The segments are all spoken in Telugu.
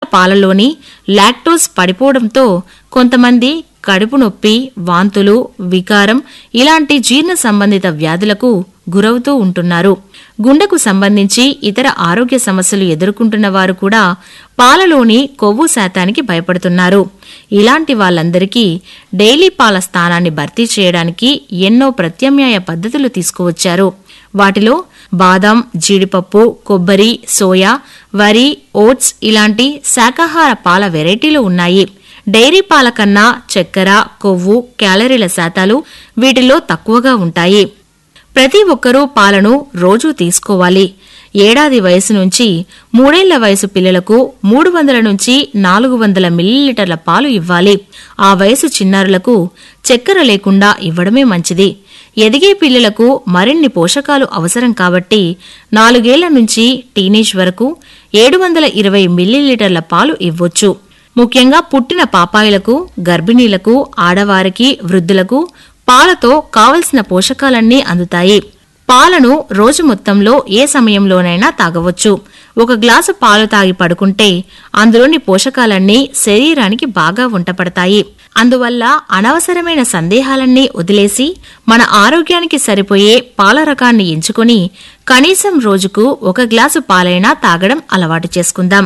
పాలలోని లాక్టోస్ పడిపోవడంతో కొంతమంది కడుపు నొప్పి, వాంతులు, వికారం ఇలాంటి జీర్ణ సంబంధిత వ్యాధులకు గురవుతూ ఉంటున్నారు. గుండెకు సంబంధించి ఇతర ఆరోగ్య సమస్యలు ఎదుర్కొంటున్న వారు కూడా పాలలోని కొవ్వు శాతానికి భయపడుతున్నారు. ఇలాంటి వాళ్ళందరికీ డైలీ పాల స్థానాన్ని భర్తీ చేయడానికి ఎన్నో ప్రత్యామ్నాయ పద్ధతులు తీసుకువచ్చారు. వాటిలో బాదం, జీడిపప్పు, కొబ్బరి, సోయా, వరి, ఓట్స్ ఇలాంటి శాకాహార పాల వెరైటీలు ఉన్నాయి. డైరీ పాల కన్నా చక్కెర, కొవ్వు, క్యాలరీల శాతాలు వీటిలో తక్కువగా ఉంటాయి. ప్రతి ఒక్కరూ పాలను రోజూ తీసుకోవాలి. ఏడాది వయసు నుంచి 3 ఏళ్ల వయసు పిల్లలకు 300 నుంచి 400 మిల్లీలీటర్ల పాలు ఇవ్వాలి. ఆ వయసు చిన్నారులకు చక్కెర లేకుండా ఇవ్వడమే మంచిది. ఎదిగే పిల్లలకు మరిన్ని పోషకాలు అవసరం కాబట్టి 4 ఏళ్ల నుంచి టీనేజ్ వరకు 720 మిల్లీలీటర్ల పాలు ఇవ్వొచ్చు. ముఖ్యంగా పుట్టిన పాపాయిలకు, గర్భిణీలకు, ఆడవారికి, వృద్ధులకు పాలతో కావలసిన పోషకాలన్నీ అందుతాయి. పాలను రోజు మొత్తంలో ఏ సమయంలోనైనా తాగవచ్చు. 1 గ్లాసు పాలు తాగి పడుకుంటే అందులోని పోషకాలన్నీ శరీరానికి బాగా వంటపడతాయి. అందువల్ల అనవసరమైన సందేహాలన్నీ వదిలేసి మన ఆరోగ్యానికి సరిపోయే పాల రకాన్ని ఎంచుకొని కనీసం రోజుకు 1 గ్లాసు పాలైనా తాగడం అలవాటు చేసుకుందాం.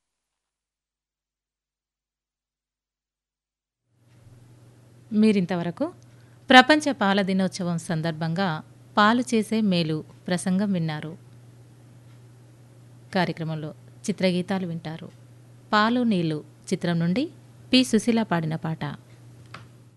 మీరింతవరకు ప్రపంచ పాల దినోత్సవం సందర్భంగా పాలు చేసే మేలు ప్రసంగం విన్నారు. కార్యక్రమంలో చిత్రగీతాలు వింటారు. పాలు నీళ్లు చిత్రం నుండి పి. సుశీల పాడిన పాట.